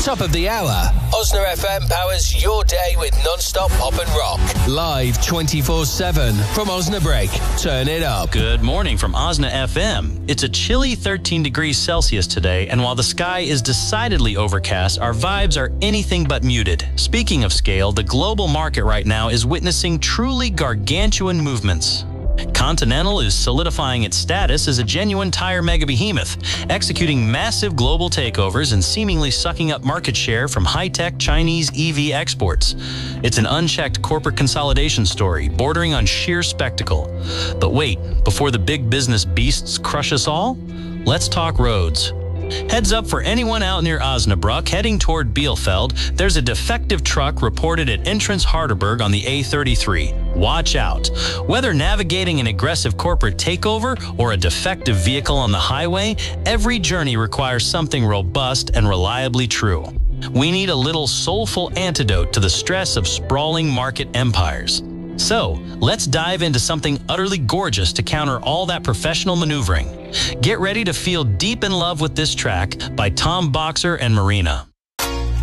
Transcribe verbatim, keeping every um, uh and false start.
Top of the hour, Osna F M powers your day with non-stop pop and rock. Live twenty-four seven from Osnabrück. Turn it up. Good morning from Osna F M. It's a chilly thirteen degrees Celsius today, and while the sky is decidedly overcast, our vibes are anything but muted. Speaking of scale, the global market right now is witnessing truly gargantuan movements. Continental is solidifying its status as a genuine tire mega behemoth, executing massive global takeovers and seemingly sucking up market share from high-tech Chinese E V exports. It's an unchecked corporate consolidation story, bordering on sheer spectacle. But wait, before the big business beasts crush us all, let's talk roads. Heads up for anyone out near Osnabrück heading toward Bielefeld, there's a defective truck reported at entrance Harderberg on the A thirty-three. Watch out. Whether navigating an aggressive corporate takeover or a defective vehicle on the highway, every journey requires something robust and reliably true. We need a little soulful antidote to the stress of sprawling market empires. So, let's dive into something utterly gorgeous to counter all that professional maneuvering. Get ready to feel deep in love with this track by Tom Boxer and Marina.